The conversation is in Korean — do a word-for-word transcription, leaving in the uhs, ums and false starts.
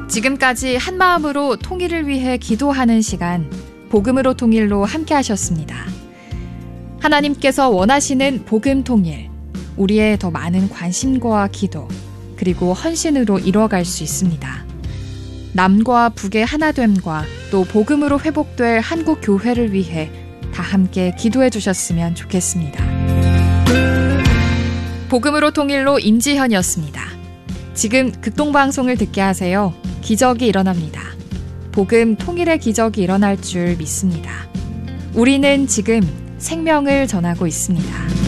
지금까지 한마음으로 통일을 위해 기도하는 시간, 복음으로 통일로 함께 하셨습니다. 하나님께서 원하시는 복음 통일, 우리의 더 많은 관심과 기도, 그리고 헌신으로 이뤄갈 수 있습니다. 남과 북의 하나됨과 또 복음으로 회복될 한국 교회를 위해 다 함께 기도해 주셨으면 좋겠습니다. 복음으로 통일로 임지현이었습니다. 지금 극동방송을 듣게 하세요. 기적이 일어납니다. 복음 통일의 기적이 일어날 줄 믿습니다. 우리는 지금 생명을 전하고 있습니다.